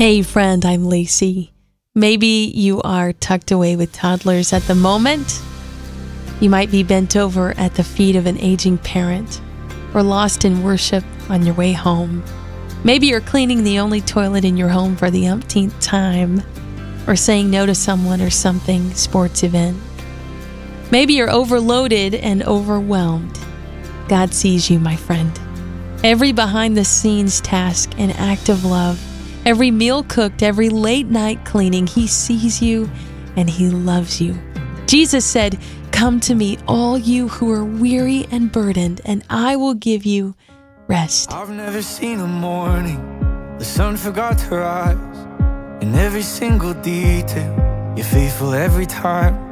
Hey friend, I'm Lacey. Maybe you are tucked away with toddlers at the moment. You might be bent over at the feet of an aging parent or lost in worship on your way home. Maybe you're cleaning the only toilet in your home for the umpteenth time or saying no to someone or something sports event. Maybe you're overloaded and overwhelmed. God sees you, my friend. Every behind-the-scenes task and act of love, every meal cooked, every late night cleaning, He sees you and He loves you. Jesus said, "Come to me, all you who are weary and burdened, and I will give you rest." I've never seen a morning the sun forgot to rise. In every single detail, you're faithful every time.